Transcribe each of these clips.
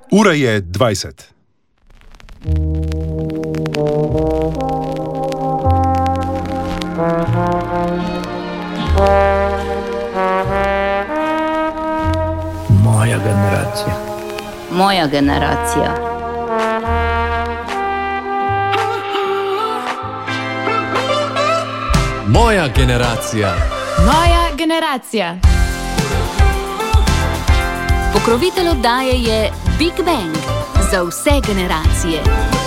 Ura je 20. Moja generacija. Moja generacija. Moja generacija. Moja generacija. Pokrovitelj oddaje je Big Bang za vse generacije.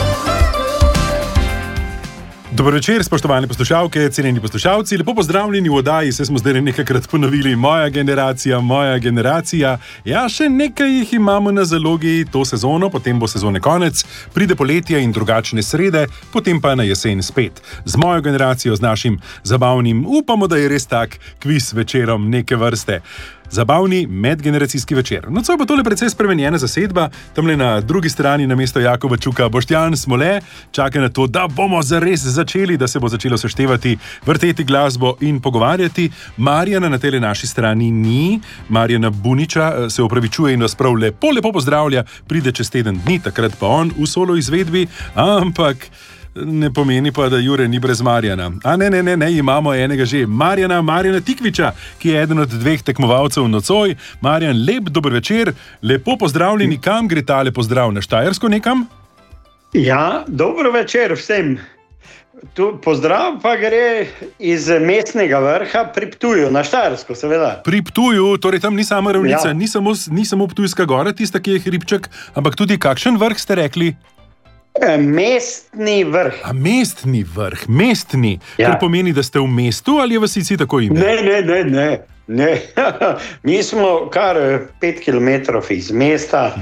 Dober večer, spoštovane poslušalke, cenjeni poslušalci, lepo pozdravljeni v oddaji, se smo zdaj nekajkrat ponovili, moja generacija. Ja, še nekaj jih imamo na zalogi to sezono, potem bo sezone konec, pride poletje in drugačne srede, potem pa na jesen spet. Z mojo generacijo, z našim zabavnim, upamo, da je res tak kviz večerom neke vrste. Zabavni medgeneracijski večer. Nocoj bo tole precej spremenjena zasedba, tamle na drugi strani namesto Jakova Čuka Boštjan Smole, čaka na to, da bomo zares začeli, da se bo začelo seštevati, vrteti glasbo in pogovarjati. Marjana na tele naši strani ni, Marjana Buniča se opravičuje in vas prav lepo pozdravlja, pride čez teden dni, takrat pa on v solo izvedbi, ampak ne pomeni pa, da Jure ni brez Marjana. A ne, imamo enega že. Marjana Tikviča, ki je eden od dveh tekmovalcev nocoj. Marjan, lep dober večer, lepo pozdravljeni, kam gre tale pozdrav, na Štajersko nekam? Ja, dobro večer vsem. Tu pozdrav pa gre iz mestnega vrha pri Ptuju, na Štajersko seveda. Pri Ptuju, torej tam ni sama ravnica, Ja. ni samo Ptujska gora, tista, ki je hribček, ampak tudi kakšen vrh ste rekli? Mestni vrh. A mestni vrh, Ja. kar pomeni, da ste v mestu ali je vasici tako ime? Ne. Mi smo kar 5 km iz mesta,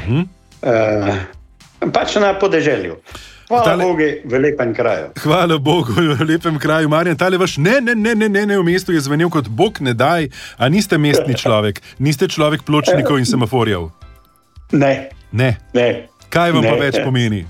pač na podeželju. Hvala Bogu, v lepem kraju. Hvala Bogu, v lepem kraju. Marjan, tale vaš ne, v mestu je zvenel kot Bog ne daj, a niste mestni človek, niste človek pločnikov in semaforjev. Ne. Kaj vam pa Ne. več pomeni?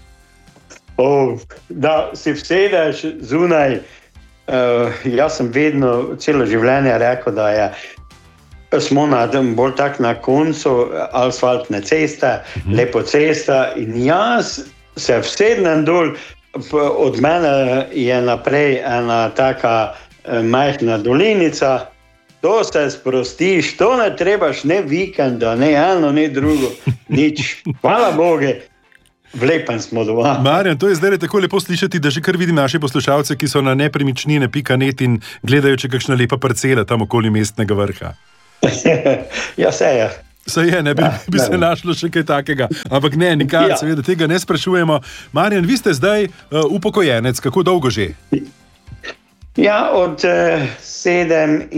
Da si vsedeš zunaj. Jaz sem vedno celo življenje rekel, da smo bolj tak na koncu asfaltne ceste, lepo cesta in jaz se vsednem dol, od mene je naprej ena taka majhna dolinica, to se sprostiš, to ne trebaš ne vikenda, ne eno, ne drugo, nič. Hvala Bogu. V lepem smo doma. Marjan, to je zdaj tako lepo slišati, da že kar vidim naše poslušalce, ki so na nepremičnine.net in gledajo, če kakšna lepa parcela tam okoli mestnega vrha. Ja, se je. Se je, ne bi se našlo še kaj takega. Ampak ne, nikar, seveda tega ne sprašujemo. Marjan, vi ste zdaj upokojenec, kako dolgo že? Ja, od 17.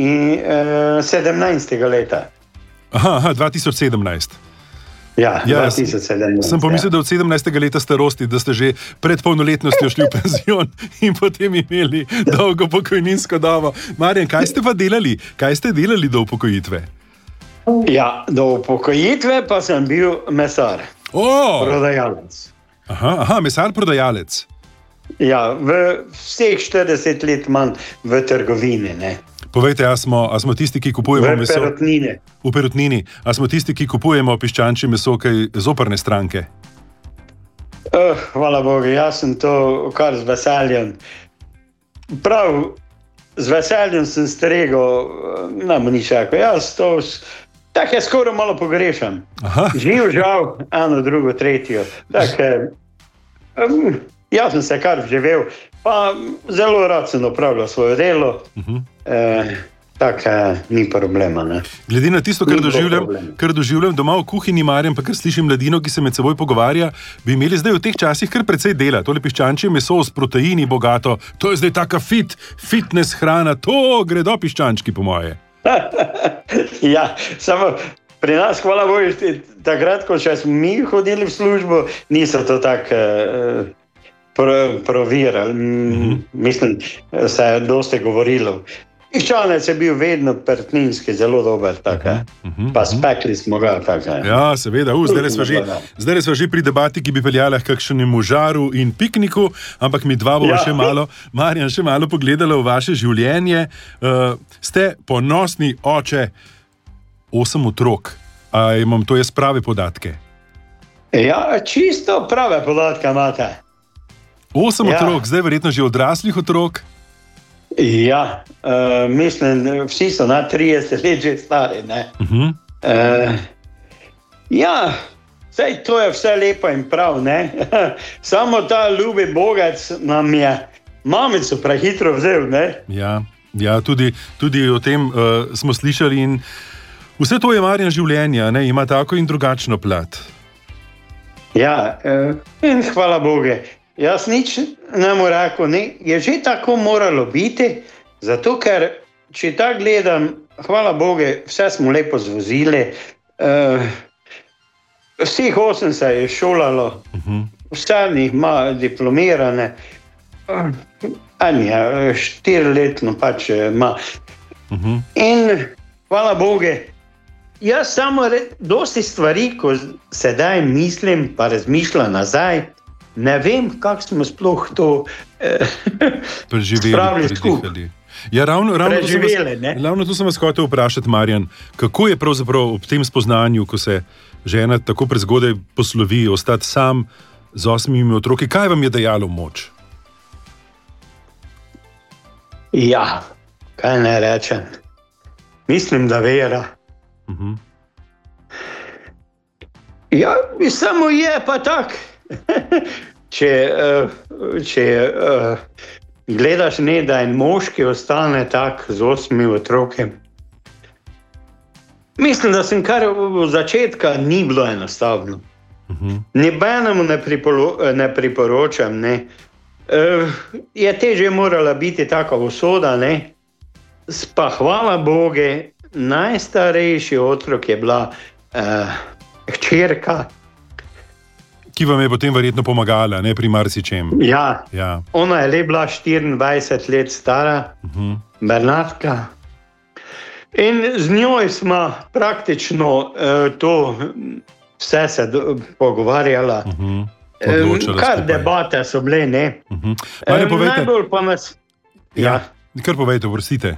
leta. Aha, 2017. Ja, 2017. Sem pomislil, da od 17. leta starosti, da ste že pred polnoletnostjo šli v penzion in potem imeli dolgo pokojninsko dobo. Marjan, kaj ste pa delali? Kaj ste delali do upokojitve? Ja, do upokojitve pa sem bil mesar. Prodajalec. Aha, mesar prodajalec. Ja, v vseh 40 let manj v trgovini, ne. Povejte, a smo tisti, ki kupujemo meso? V perutnini. A smo tisti, ki kupujemo piščančje meso, kaj zoprne stranke? Hvala Bogu, jaz sem to kar z veseljem. Prav z veseljem sem stregel, nam ni čakal. Jaz to tako je skoraj malo pogrešam. Živ, žal, eno, drugo, tretjo. Jaz sem se kar vživel, pa zelo rad sem opravljal svoje delo. Tako ni problema. Ne? Glede na tisto, kar doživljam doma v kuhinji, Marjan, pa kar slišim mladino, ki se med seboj pogovarja, bi imeli zdaj v teh časih kar precej dela. Tole piščančje meso s proteini bogato, to je zdaj taka fitness hrana, to gredo piščančki po moje. Ja, samo pri nas, hvala Bogu, takrat, ko smo mi hodili v službo, niso to tako provirali. Mislim, se je dosti govorilo. Piščanec je bil vedno perutninski, zelo dober, pa spekli smo ga. Ja, seveda, zdaj smo že pri debati, ki bi peljala k kakšnemu žaru in pikniku, ampak mi dva bova še malo, Marjan, še malo pogledala v vaše življenje. Ste ponosni oče 8 otrok, a imam to jaz prave podatke? Ja, čisto prave podatke imate. 8 otrok, zdaj verjetno že odraslih otrok. Ja, mislim, vsi so na 30 let že stari. Ja, saj to je vse lepo in prav, ne? Samo ta ljubi bogec nam je mamico prehitro vzel, ne? Ja, tudi o tem smo slišali in vse to je Marjan življenja, ne? Ima tako in drugačno plat. Ja, in hvala Bogu. Jaz nič ne morem reči, ne? Je že tako moralo biti, zato ker, če tako gledam, hvala Bogu, vse smo lepo zvozili, vseh 8 se je šolalo, vse njih ima diplomirane, Anja 4-letno pač ima. In hvala Bogu, jaz samo dosti stvari, ko sedaj mislim, pa razmišljam nazaj, ne vem, kako smo sploh to spravili skupaj. Ja, ravno tu sem vas hotel vprašati, Marjan, kako je pravzaprav ob tem spoznanju, ko se žena tako prezgodaj poslovi, ostati sam z 8 otroki, kaj vam je dajalo moč? Ja, kaj ne rečem. Mislim, da vera. Ja, samo je pa tak. Če gledaš, ne, da en moški ostane tak z 8 otroki. Mislim, da sem kar v začetka ni bilo enostavno. Nobenemu ne priporočam, ne. Je težje morala biti taka usoda, ne. Pa hvala Bogu, najstarejši otrok je bila hčerka. Ki vam je potem verjetno pomagala, ne, pri marsičem. Ja. Ona je le bila 24 let stara, Bernardka. In z njoj smo praktično to vse se pogovarjala. Kar debate so bile, ne. Najbolj pa nas... Ja, kar povejte, vrstite.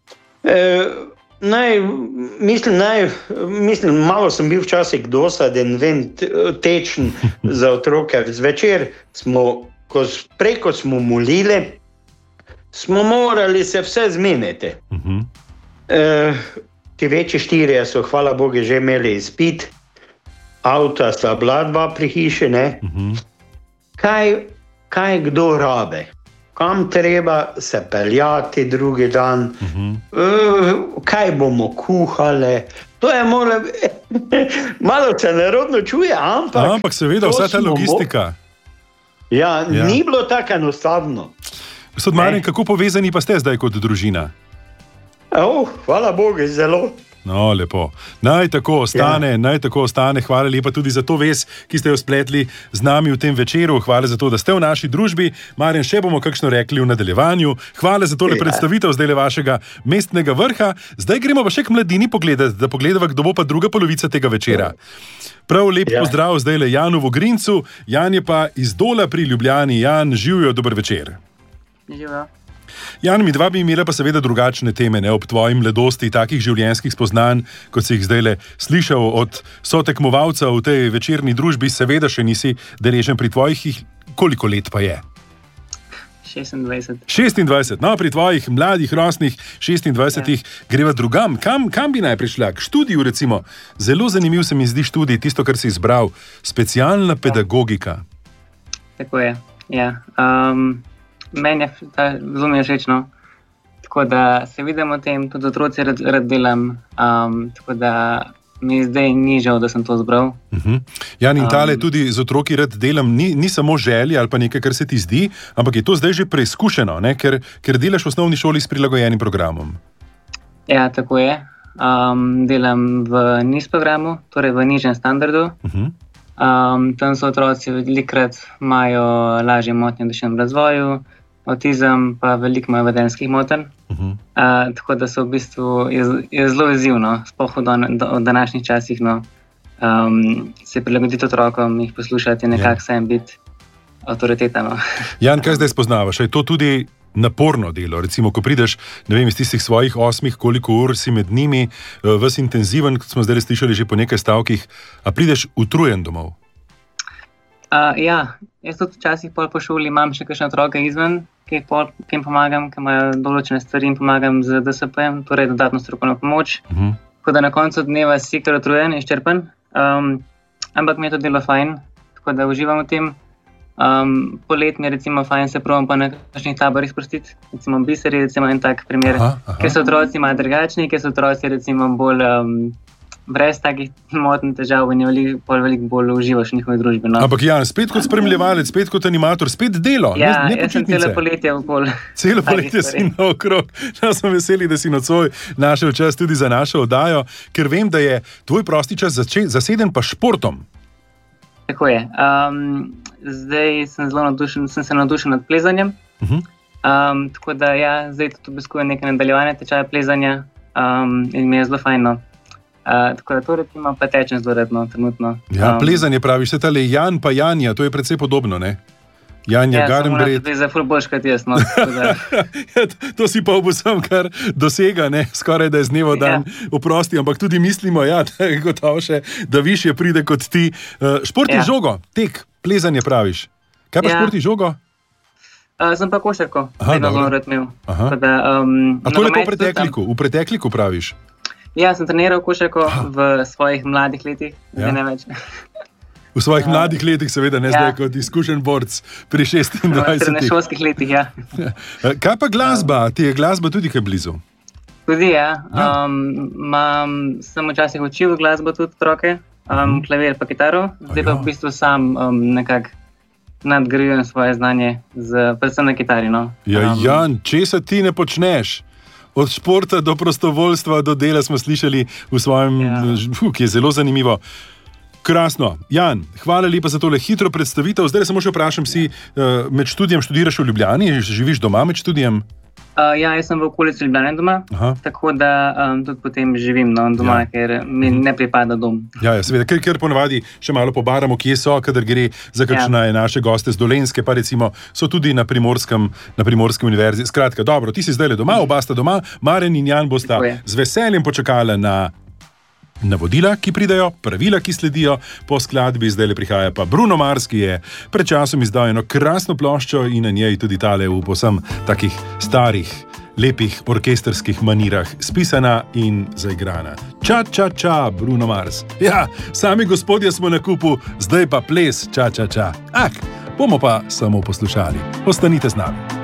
Mislim, malo sem bil včasih dosaden, tečen za otroke. Zvečer smo, preko smo molili, smo morali se vse zmeniti. Ti večji 4 so, hvala Bogu, že imeli izpit, avta sta bila 2 pri hiši, ne. Kaj kdo rabe? Kam treba se peljati drugi dan, kaj bomo kuhali. To je malo se nerodno čuje, ampak seveda, vsa ta logistika. Ja, ni bilo tako enostavno. Gospod Marjan, kako povezani pa ste zdaj kot družina? Hvala Bogu, zelo. No, lepo. Naj tako ostane. Hvala lepa tudi za to vez, ki ste jo spletli z nami v tem večeru. Hvala za to, da ste v naši družbi. Marjan, še bomo kakšno rekli v nadaljevanju. Hvala za tole predstavitev zdajle vašega mestnega vrha. Zdaj gremo pa še k mladini pogledati, da pogledava, kdo bo pa druga polovica tega večera. Prav lep pozdrav zdajle Janu Vogrincu. Jan je pa iz Dola pri Ljubljani. Jan, živjo, dober večer. Živjo. Jan, mi dva bi imela pa seveda drugačne teme, ne, ob tvoji mladosti, takih življenjskih spoznanj, kot si jih zdajle slišal od sotekmovalca v tej večerni družbi, seveda še nisi deležen pri tvojih, koliko let pa je? 26. 26, no, pri tvojih mladih, rosnih 26 greva drugam. Kam bi najprej šla? K študiju recimo. Zelo zanimiv se mi zdi študij, tisto, kar si izbral, specialna pedagogika. Tako je, ja. Meni je zelo všečno, tako da se vidim o tem, tudi otroci rad delam, tako da mi zdaj ni žal, da sem to zbral. Jan, in tale tudi z otroki rad delam, ni samo želja ali pa nekaj, kar se ti zdi, ampak je to zdaj že preizkušeno, ne? Ker delaš v osnovni šoli s prilagojenim programom. Ja, tako je. Delam v NIS programu, torej v nižjem standardu. Tam so otroci velikokrat imajo lažje motnje v duševnem razvoju, avtizem pa veliko imajo vedenjskih motenj. Tako da so v bistvu je zelo izzivno, sploh v današnjih časih, se prilagoditi otrokom, jih poslušati, nekako sem biti avtoriteta. Jan, kaj zdaj spoznavaš? Je to tudi naporno delo? Recimo, ko prideš, ne vem, iz tistih svojih 8, koliko ur si med njimi, ves intenziven, kot smo zdaj slišali že po nekaj stavkih, a prideš utrujen domov? Ja, jaz tudi včasih po šoli imam še kakšne otroke izven, ki jim pomagam, ki imajo določene stvari in pomagam z DSP-jem, torej dodatno strokovno pomoč. Tako da na koncu dneva si kar utrujen in izčrpen, ampak mi je to delo fajn, tako da uživam v tem. Poletni recimo fajn se probam pa na kakšnih taborih sprostiti, recimo Biseri, recimo en tak primer, ker so otroci malo drugačni, ker so otroci recimo bolj brez takih motnih težav in veliko bolj uživaš v njihovi družbi. No. Ampak Jan, spet kot spremljevalec, spet kot animator, spet delo, ja, ne počitnice. Jaz sem celo poletje okoli. Celo poletje si naokrog. Ja, sem veseli, da si nocoj našel čas tudi za našo oddajo, ker vem, da je tvoj prosti čas zaseden pa športom. Tako je. Zdaj sem se navdušen nad plezanjem. Tako da ja, zdaj tudi obiskujem nekaj nadaljevanja tečaja plezanja in mi je zelo fajno. Tako da to recimo pa tečem zelo redno, trenutno. Ja, plezanje praviš, se tale Jan pa Janja, to je precej podobno, ne? Janja Garnbret. Ja, samo za ful boljš kot jaz, no. To si pa vsem kar dosega, ne? Skoraj da je z dnevo dan oprosti, ampak tudi mislimo, ja, da je gotovo še, da višje pride kot ti. Šport in žogo, tek, plezanje praviš. Kaj pa šport in žogo? Sem pa košarko, vedno zelo rad imel. A to je lepo v pretekliku praviš? Ja, sem treniral košarko v svojih mladih letih, zdaj ne več. V svojih mladih letih, seveda, ne zdaj kot izkušen borc pri 26. V srednješolskih letih, ja. Kaj pa glasba? Ti je glasba tudi kaj blizu? Tudi, ja. Sem včasih učil glasbo tudi otroke, klavir pa kitaro, zdaj pa v bistvu sam nekako nadgrajujem svoje znanje, predvsem na kitari. No. Ja, Jan, česa ti ne počneš? Od športa do prostovoljstva, do dela smo slišali v svojem, ki je zelo zanimivo. Krasno. Jan, hvala lepa za tole hitro predstavitev. Zdaj samo še vprašam, si med študijem študiraš v Ljubljani, živiš doma med študijem? Ja, jaz sem v okolici Ljubljane doma, tako da tudi potem živim doma, ker mi ne pripada dom. Ja, seveda, ker ponavadi še malo pobaramo, kje so, kadar gre za kakšne naše goste z Dolenjske, pa recimo so tudi na Primorski univerzi. Skratka, dobro, ti si zdaj doma, oba sta doma, Marjan in Jan bosta z veseljem počakala na navodila, ki pridejo, pravila, ki sledijo po skladbi. Zdaj prihaja pa Bruno Mars, ki je pred časom izdal eno krasno ploščo in na njej tudi tale v povsem takih starih, lepih orkestrskih manirah spisana in zaigrana. Ča, ča, ča, Bruno Mars. Ja, sami gospodje smo na kupu, zdaj pa ples, ča, ča, ča. Bomo pa samo poslušali. Ostanite z nami.